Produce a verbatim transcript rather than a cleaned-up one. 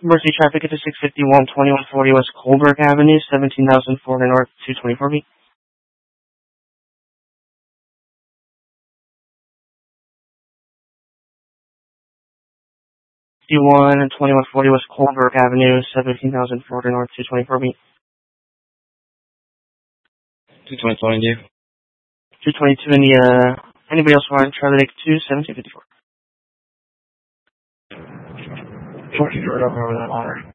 Mercy traffic at the six fifty-one twenty-one forty West Colbrook Avenue, seventeen thousand four hundred North, two twenty-four B. fifty-one and twenty-one forty West Colbrook Avenue, seventeen thousand four hundred North, two twenty-four B. two twenty-four India. two twenty-two India. Anybody else want to try to take two seventeen fifty-four? forty-four over that water.